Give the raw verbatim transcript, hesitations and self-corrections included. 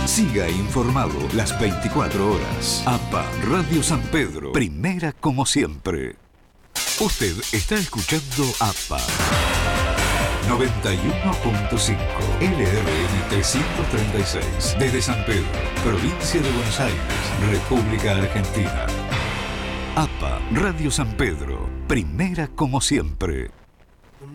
Siga informado las veinticuatro horas. A P A Radio San Pedro, primera como siempre. Usted está escuchando A P A noventa y uno punto cinco L R M trescientos treinta y seis desde San Pedro, provincia de Buenos Aires, República Argentina. A P A Radio San Pedro, primera como siempre.